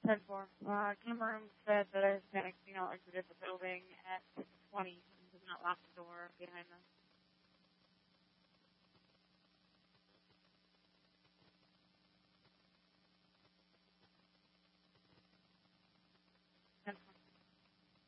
10-4. Cameron said that I was panicked, exited the building at 6:20 and did not lock the door behind them.